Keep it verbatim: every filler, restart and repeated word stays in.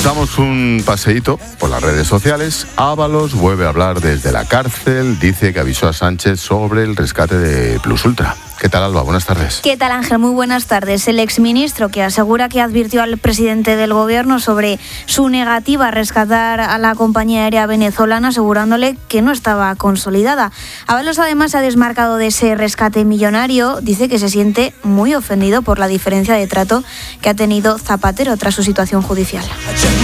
Pues damos un paseíto por las redes sociales. Ábalos vuelve a hablar desde la cárcel, dice que avisó a Sánchez sobre el rescate de Plus Ultra. ¿Qué tal, Alba? Buenas tardes. ¿Qué tal, Ángel? Muy buenas tardes. El exministro que asegura que advirtió al presidente del gobierno sobre su negativa a rescatar a la compañía aérea venezolana, asegurándole que no estaba consolidada. Ábalos además se ha desmarcado de ese rescate millonario. Dice que se siente muy ofendido por la diferencia de trato que ha tenido Zapatero tras su situación judicial.